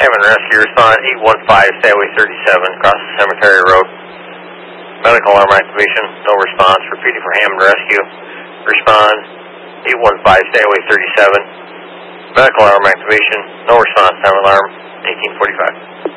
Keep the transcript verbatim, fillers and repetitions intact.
Hammond Rescue, respond eight one five, Stairway thirty-seven, across the Cemetery Road. Medical alarm activation, no response. Repeating for Hammond Rescue. Respond eight one five, Stairway thirty-seven. Medical alarm activation, no response. Time alarm eighteen forty-five.